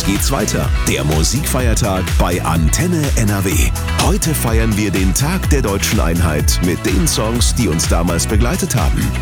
Jetzt geht's weiter. Der Musikfeiertag bei Antenne NRW. Heute feiern wir den Tag der Deutschen Einheit mit den Songs, die uns damals begleitet haben.